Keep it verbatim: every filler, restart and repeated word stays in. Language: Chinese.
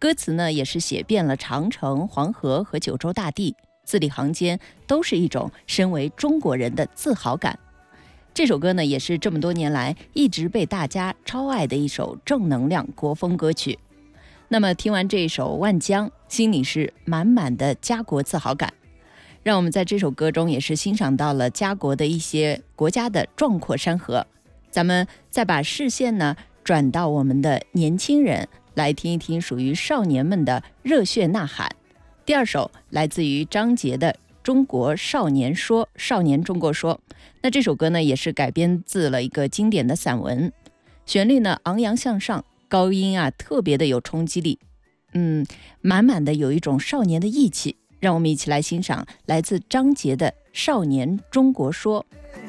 歌词呢也是写遍了长城、黄河和九州大地，字里行间都是一种身为中国人的自豪感。这首歌呢也是这么多年来一直被大家超爱的一首正能量国风歌曲。那么听完这一首《万江》，心里是满满的家国自豪感。让我们在这首歌中也是欣赏到了家国的一些国家的壮阔山河。咱们再把视线呢转到我们的年轻人，来听一听属于少年们的热血呐喊。第二首来自于张杰的《中国少年说》，少年中国说。那这首歌呢也是改编自了一个经典的散文，旋律呢昂扬向上，高音啊特别的有冲击力，嗯，满满的有一种少年的义气。让我们一起来欣赏来自张杰的《少年中国说》。